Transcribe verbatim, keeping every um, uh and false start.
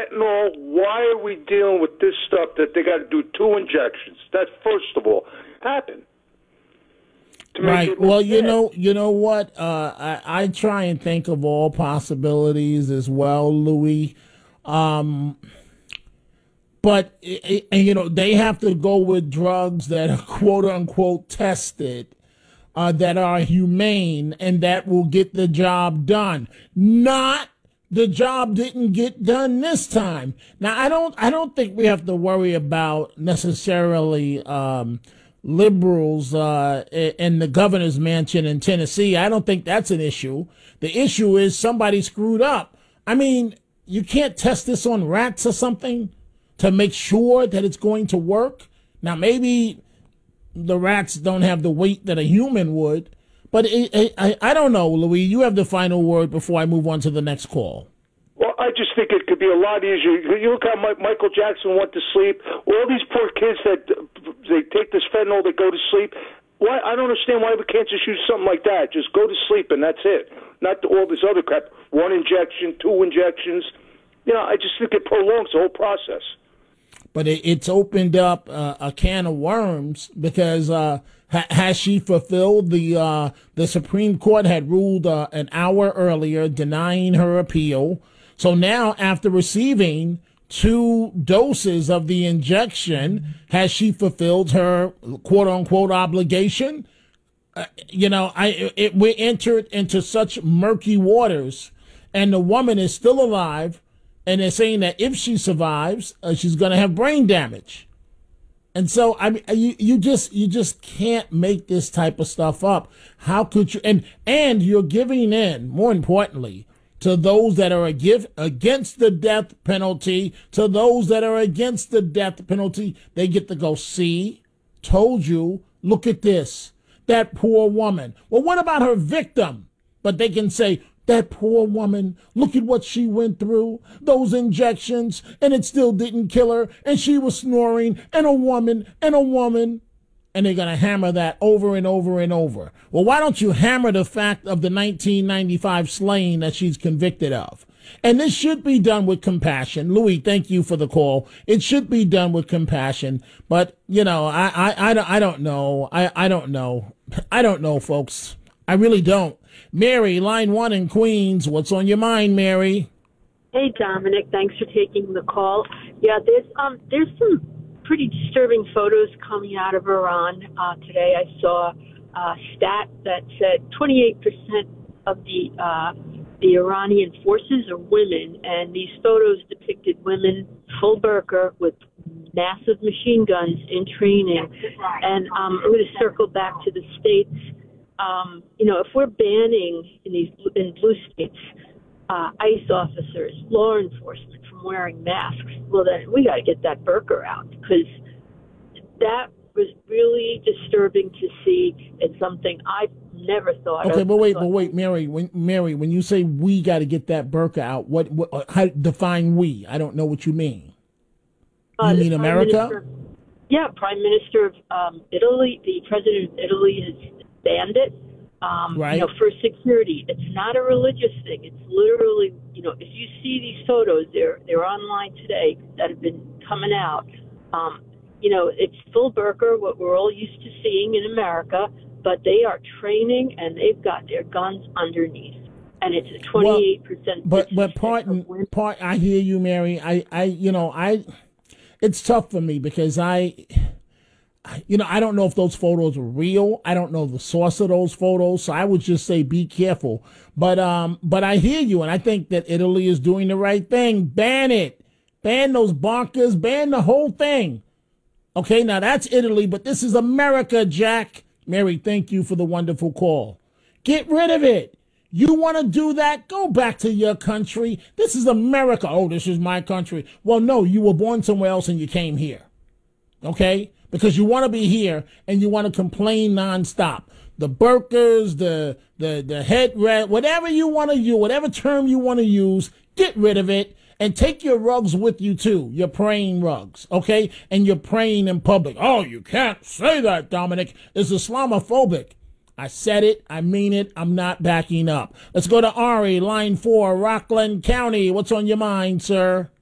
fentanyl. Why are we dealing with this stuff that they got to do two injections? That's first of all happen. Right. Well, you know, you know what? Uh, I, I try and think of all possibilities as well, Louis. Um, but it, it, you know, they have to go with drugs that are quote unquote tested. Uh, that are humane and that will get the job done. Not the job didn't get done this time. Now, I don't, I don't think we have to worry about necessarily um, liberals uh, in the governor's mansion in Tennessee. I don't think that's an issue. The issue is somebody screwed up. I mean, you can't test this on rats or something to make sure that it's going to work. Now, maybe the rats don't have the weight that a human would. But it, it, I, I don't know, Louis. You have the final word before I move on to the next call. Well, I just think it could be a lot easier. You look how Michael Jackson went to sleep. All these poor kids that they take this fentanyl, they go to sleep. Why? I don't understand why we can't just use something like that. Just go to sleep and that's it. Not all this other crap. One injection, two injections. You know, I just think it prolongs the whole process. But it, it's opened up uh, a can of worms because uh, ha- has she fulfilled the uh, the Supreme Court had ruled uh, an hour earlier denying her appeal. So now, after receiving two doses of the injection, has she fulfilled her quote unquote obligation? Uh, you know, I it, we entered into such murky waters, and the woman is still alive. And they're saying that if she survives, uh, she's going to have brain damage. And so, I mean, you, you just you just can't make this type of stuff up. How could you? And and you're giving in, more importantly, to those that are ag- against the death penalty. To those that are against the death penalty, they get to go, see, told you, look at this, that poor woman. Well, what about her victim? But they can say, that poor woman, look at what she went through, those injections, and it still didn't kill her, and she was snoring, and a woman, and a woman. And they're going to hammer that over and over and over. Well, why don't you hammer the fact of the nineteen ninety-five slaying that she's convicted of? And this should be done with compassion. Louis, thank you for the call. It should be done with compassion. But, you know, I, I, I, don't, I don't know. I, I don't know. I don't know, folks. I really don't. Mary, line one in Queens. What's on your mind, Mary? Hey, Dominic. Thanks for taking the call. Yeah, there's um, there's some pretty disturbing photos coming out of Iran uh, today. I saw a stat that said twenty-eight percent of the uh, the Iranian forces are women, and these photos depicted women full burqa with massive machine guns in training. And um, I'm going to circle back to the states. Um, you know, if we're banning in these in blue states uh, ICE officers, law enforcement from wearing masks, well, then we got to get that burqa out, because that was really disturbing to see. It's something I never thought. Okay, of. but wait, but wait, Mary. When Mary, when you say we got to get that burqa out, what, what? How define we? I don't know what you mean. You uh, mean America? Minister, yeah, Prime Minister of um, Italy, the president of Italy has banned it. Um, right. You know, for security. It's not a religious thing. It's literally, you know, if you see these photos, they're they're online today that have been coming out. Um, you know, it's full burqa, what we're all used to seeing in America, but they are training and they've got their guns underneath, and it's a twenty-eight percent. Well, but but pardon, part. I hear you, Mary. I I you know I. It's tough for me because I. You know, I don't know if those photos are real. I don't know the source of those photos, so I would just say be careful. But um, but I hear you, and I think that Italy is doing the right thing. Ban it, ban those bonkers, ban the whole thing. Okay, now that's Italy, but this is America, Jack. Mary, thank you for the wonderful call. Get rid of it. You want to do that? Go back to your country. This is America. Oh, this is my country. Well, no, you were born somewhere else and you came here. Okay? Because you want to be here and you want to complain nonstop. The burqas, the the the head wrap, whatever you want to use, whatever term you want to use, get rid of it and take your rugs with you too. Your praying rugs, okay? And you're praying in public. Oh, you can't say that, Dominic. It's Islamophobic. I said it. I mean it. I'm not backing up. Let's go to Ari, line four, Rockland County. What's on your mind, sir?